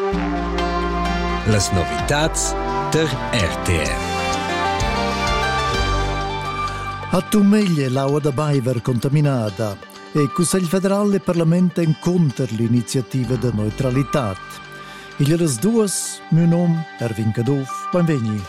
Las novitats der RTR. A Tumeglie l'aua da Baiver contaminata e il Consiglio federale e Parlamento incontra l'iniziativa di neutralità. E le due, mio nome è Erwin Kaduf. Benvenuti.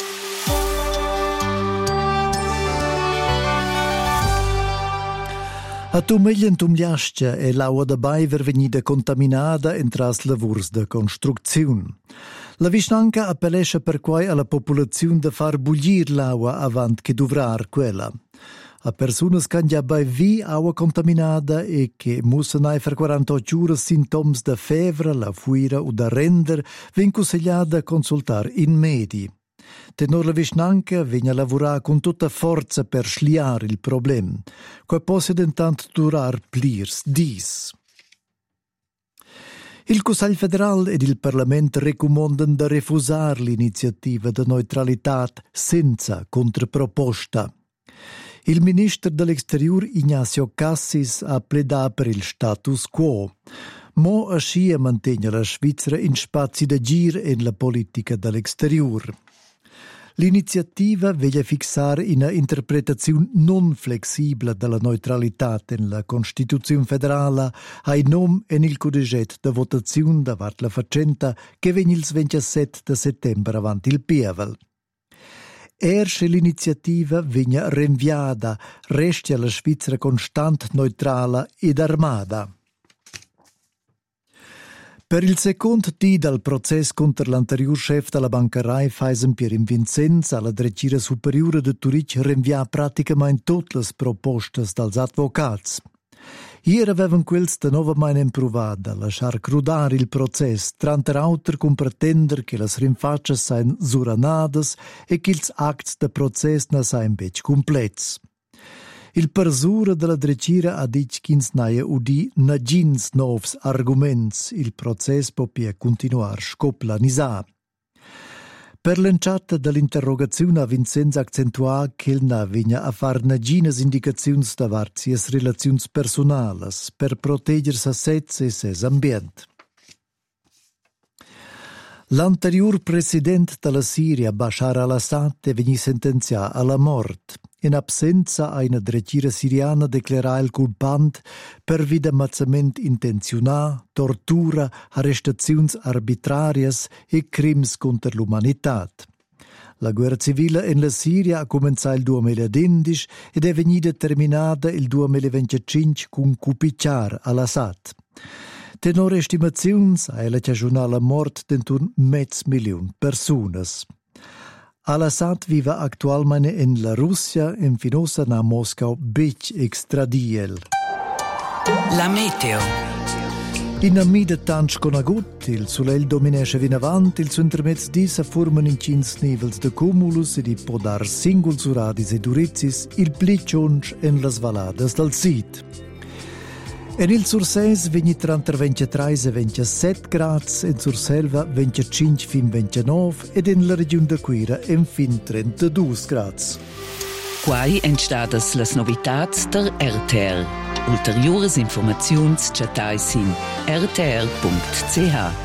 A Tumeglie in Tumgliascia è l'aua da Baiver venuta contaminata entro i lavori di costruzione. La Vicinanca appelesce per cui alla popolazione di far bullire l'acqua avanti che dovrar quella. A persone che hanno già bevuto acqua contaminata e che musano per 48 ore sintomi di febbre, la fuira o da rendere, vengono consigliati a consultare in medi. Tenor la Vicinanca viene a lavorare con tutta forza per sliare il problema, che può intanto durare plirs dis. Il Consiglio federale ed il Parlamento raccomandano di refusare l'iniziativa di neutralità senza controproposta. Il ministro dell'Exterior Ignacio Cassis ha pledato per il status quo, ma ascia mantiene la Svizzera in spazi da giro nella politica dell'exterior. L'iniziativa voglia fissare una interpretazione non flessibile della neutralità nella Costituzione federale ai nome e nel codice di votazione davanti la faccenda che viene il 27 settembre avanti il Pievel. Erste l'iniziativa viene rinviata, resti alla Svizzera costante neutrale ed armata. Per il secondo dì del processo contro l'anterior chef della bancaria Faisen Pierre Vincenza, la Drecira Superiore di Zurich rinvia praticamente tutte le proposte degli avvocati. Ieri avevano quels de nuovamente improvata a lasciar crudare il processo, tranne altro con pretendere che le rinfacce siano suranadas e che gli atti del processo non siano invece completi. Il persura della Drecira ha detto che non udì negins novs argomenti, il processo può continuare a scoplanizare. Per l'enciata dell'interrogazione a Vincenza accentua che il vigna a fare negines indicazioni davanti alle relazioni personali per proteggere se stessa e se ambiente. L'anterior presidente della Siria, Bashar al-Assad, è venuto sentenziato alla morte. In absenza a una Drecira siriana declarà il colpante per vidamazzamento intenzionato, tortura, arrestazioni arbitrarie e crimini contro l'umanità. La guerra civile in la Siria ha cominciato il 2011 ed è venuta terminata il 2025 con Kupichar al-Assad. Tenor estimazioni ha cagionato la morte di intorno a 500.000 persone. Al-Assad vive attualmente in la Russia e finosa a Mosca bec extradiel. La meteo. In amida tanto conosciuti, il sole dominesce in avanti, il suo intermezzo di si formano in 5 nivels de cumulus e di podar singoli suradis e durizis il plicionc in las valadas del Sid. En il Surses vigni tra 23 e 27 gradi, in Surselva 25 fin 29 ed in la regione de Quira en fin 32 gradi. Quai entstadas las novitats der RTR. Ulteriores informaziuns chatais in rtr.ch.